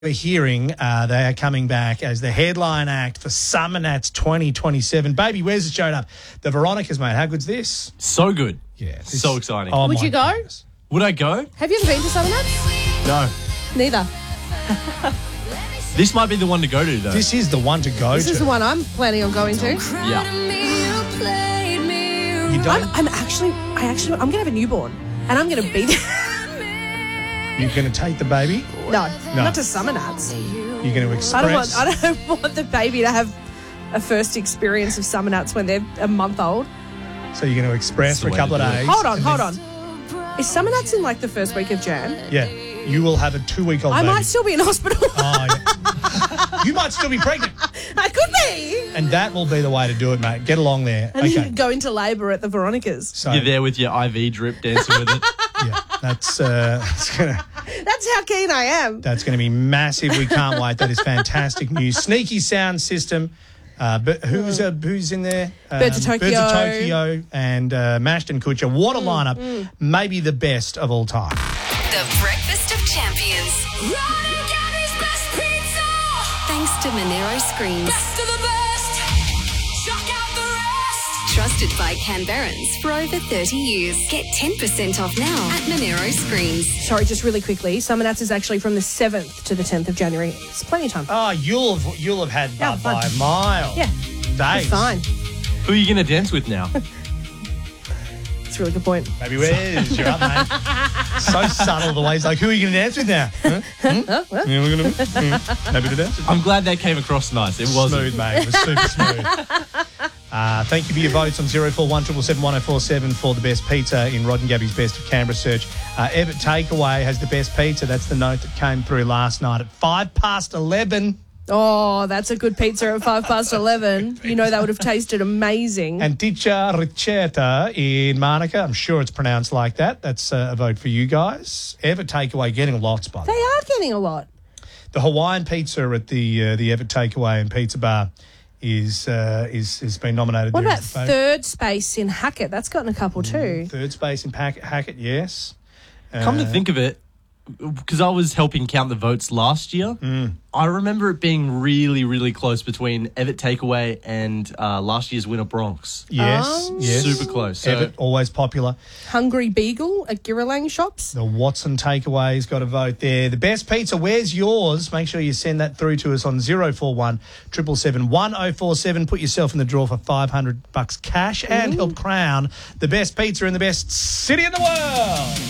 We're hearing they are coming back as the headline act for Summer Nats 2027. Baby, where's it showed up? The Veronicas, mate. How good's this? So good. Yeah. So exciting. Oh, Would my you go? goodness. Would I go? Have you ever been to Summer Nats? No. Neither. This might be the one to go to, though. This is the one to go This to. is the one I'm planning on going to. Yeah. You don't? I'm going to have a newborn and I'm going to be there. You're going to take the baby? No, not to Summer Nats. You're going to express? I don't want the baby to have a first experience of Summer Nats when they're a month old. So you're going to express That's the for a way couple of to do days? it. Hold on. Is Summer Nats in like the first week of Jan? Yeah. You will have a 2-week-old I baby. might still be in hospital. Oh, yeah. You might still be pregnant. I could be. And that will be the way to do it, mate. Get along there. And Okay. then go into labour at the Veronicas. So, You're there with your IV drip dancing with it. yeah, that's going That's how keen I am. to be massive. We can't wait. That is fantastic news. Sneaky sound system. But who's in there? Birds of Tokyo. Birds of Tokyo and Mashed and Kutcher. What a lineup. Maybe the best of all time. The Breakfast of Champions. Ron and Gabby's best pizza. Thanks to Monero Screens. Best of the best. Chuck out the rest. Trusted by Canberrans for over 30 years. Get 10% off now at Monero Screens. Sorry, just really quickly. Summer Nats is actually from the 7th to the 10th of January. It's plenty of time. Oh, you'll have had Yeah, Bud fun. by a mile. Yeah, Days. it's fine. Who are you going to dance with now? It's a really good point. Maybe where's you're up, mate. So subtle the way he's like, who are you going to dance with now? Huh? Yeah, we're going to happy to dance with I'm glad that came across nice. It wasn't. Smooth, mate. It was super smooth. Thank you for your votes on 041 777 1047 for the best pizza in Rod and Gabby's Best of Canberra search. Everett Takeaway has the best pizza. That's the note that came through last night at 11:05. Oh, that's a good pizza at 11:05. You know that would have tasted amazing. And Dicha Ricetta in Monica. I'm sure it's pronounced like that. That's a vote for you guys. Everett Takeaway getting lots, by the They way. are getting a lot. The Hawaiian pizza at the Everett Takeaway and Pizza Bar is been nominated. What there about as the favourite. Third Space in Hackett? That's gotten a couple too. Third Space in Hackett, yes. Come to think of it, because I was helping count the votes last year, I remember it being really, really close between Everett Takeaway and last year's winner Bronx. Yes, yes. Super close. So Everett, always popular. Hungry Beagle at Giralang Shops. The Watson Takeaway's got a vote there. The best pizza, where's yours? Make sure you send that through to us on 041 777 1047. Put yourself in the draw for $500 cash and help crown the best pizza in the best city in the world.